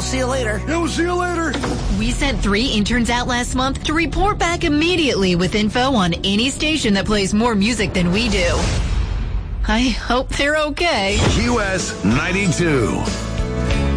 see you later. Yeah, we'll see you later. We sent 3 interns out last month to report back immediately with info on any station that plays more music than we do. I hope they're okay. QS 92.